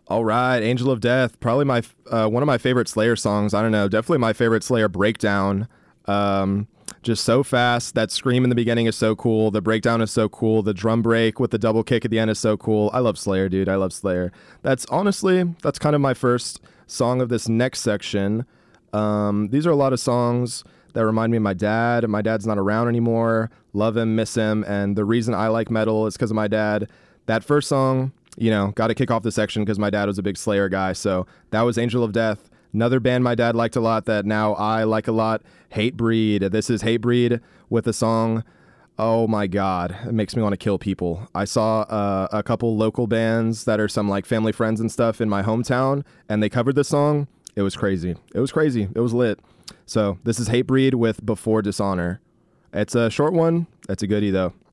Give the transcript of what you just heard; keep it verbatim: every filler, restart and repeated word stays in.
All right, Angel of Death, probably my uh, one of my favorite Slayer songs. I don't know, definitely my favorite Slayer breakdown. Um, just so fast. That scream in the beginning is so cool. The breakdown is so cool. The drum break with the double kick at the end is so cool. I love Slayer, dude. I love Slayer. That's honestly, that's kind of my first song of this next section. Um, these are a lot of songs that remind me of my dad. My dad's not around anymore. Love him, miss him. And the reason I like metal is because of my dad. That first song, you know, got to kick off the section because my dad was a big Slayer guy. So that was Angel of Death. Another band my dad liked a lot that now I like a lot, Hatebreed. This is Hatebreed with a song, oh my God, it makes me want to kill people. I saw uh, a couple local bands that are some like family friends and stuff in my hometown, and they covered this song. It was crazy. It was crazy. It was lit. So this is Hatebreed with Before Dishonor. It's a short one. It's a goodie though.